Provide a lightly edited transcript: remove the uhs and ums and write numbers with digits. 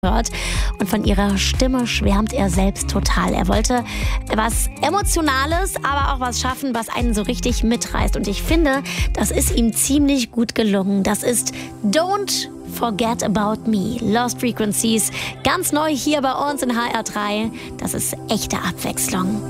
hört. Und von ihrer Stimme schwärmt er selbst total. Er wollte was Emotionales, aber auch was schaffen, was einen so richtig mitreißt. Und ich finde, das ist ihm ziemlich gut gelungen. Das ist Don't Forget About Me, Lost Frequencies. Ganz neu hier bei uns in HR3. Das ist echte Abwechslung.